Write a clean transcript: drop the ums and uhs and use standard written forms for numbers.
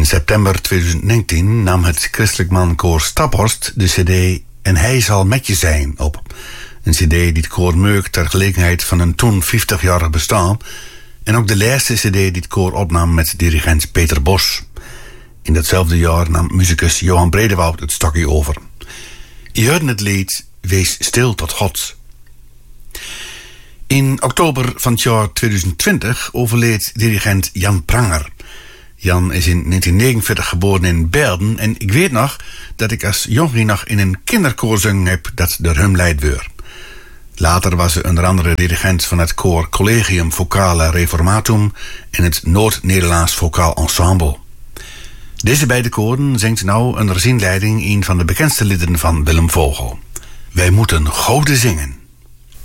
In september 2019 nam het christelijk mankoor Staphorst de cd En Hij zal met je zijn op. Een cd die het koor meuk ter gelegenheid van een toen 50-jarig bestaan. En ook de laatste cd die het koor opnam met dirigent Peter Bos. In datzelfde jaar nam muzikus Johan Bredewoud het stokje over. Je hoorde het lied Wees stil tot God. In oktober van het jaar 2020 overleed dirigent Jan Pranger. Jan is in 1949 geboren in Berden en ik weet nog dat ik als jongie nog in een kinderkoor zong heb dat door hem leid werd. Later was ze onder andere dirigent van het koor Collegium Vocale Reformatum en het Noord-Nederlands Vocaal Ensemble. Deze beide koren zingt nou onder zijn leiding een van de bekendste liederen van Willem Vogel. Wij moeten goden zingen.